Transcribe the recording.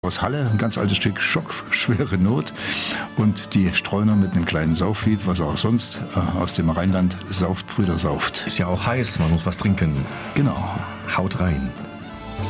aus Halle, ein ganz altes Stück Schockschwere Not und die Streuner mit einem kleinen Sauflied, was auch sonst aus dem Rheinland sauft, Brüder sauft. Ist ja auch heiß, man muss was trinken. Genau. Haut rein.